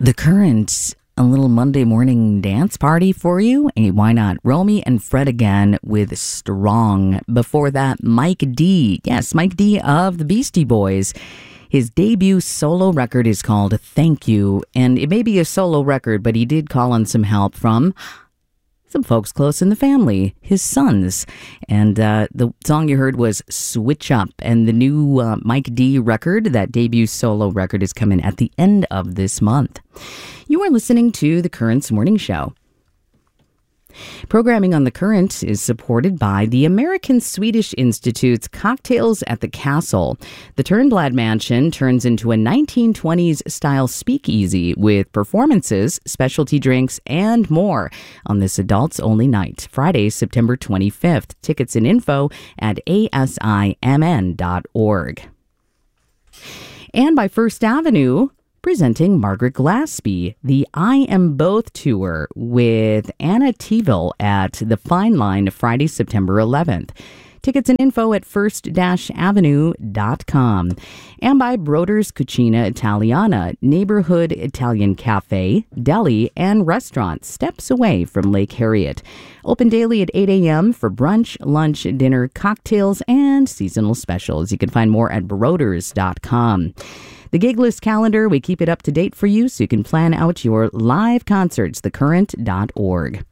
The Current, a little Monday morning dance party for you. Hey, why not? Romy and Fred again with Strong. Before that, Mike D. Yes, Mike D of the Beastie Boys. His debut solo record is called Thank You, and it may be a solo record, but he did call on some help from some folks close in the family, his sons. And the song you heard was Switch Up. And the new Mike D record, that debut solo record, is coming at the end of this month. You are listening to The Current's Morning Show. Programming on The Current is supported by the American Swedish Institute's Cocktails at the Castle. The Turnblad Mansion turns into a 1920s style speakeasy with performances, specialty drinks, and more on this adults only night, Friday, September 25th. Tickets and info at asimn.org. And by First Avenue, presenting Margaret Glaspie, the I Am Both tour with Anna Teeville at the Fine Line Friday, September 11th. Tickets and info at first-avenue.com. And by Broder's Cucina Italiana, neighborhood Italian cafe, deli, and restaurant steps away from Lake Harriet. Open daily at 8 a.m. for brunch, lunch, dinner, cocktails, and seasonal specials. You can find more at broders.com. The gig list calendar, we keep it up to date for you so you can plan out your live concerts, thecurrent.org.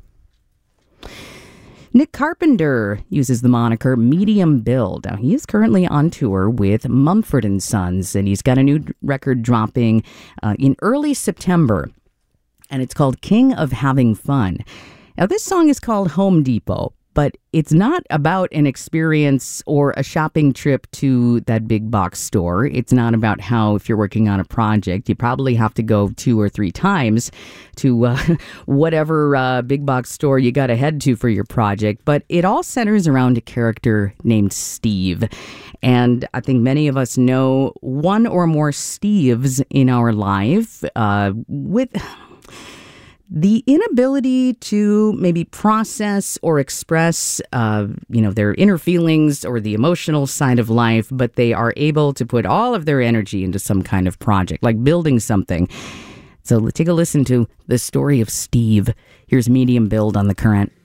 Nick Carpenter uses the moniker Medium Build. Now, he is currently on tour with Mumford & Sons, and he's got a new record dropping in early September, and it's called King of Having Fun. Now, this song is called Home Depot, but it's not about an experience or a shopping trip to that big box store. It's not about how, if you're working on a project, you probably have to go 2 or 3 times to whatever big box store you got to head to for your project. But it all centers around a character named Steve. And I think many of us know one or more Steves in our life with the inability to maybe process or express, their inner feelings or the emotional side of life, but they are able to put all of their energy into some kind of project, like building something. So take a listen to the story of Steve. Here's Medium Build on The Current.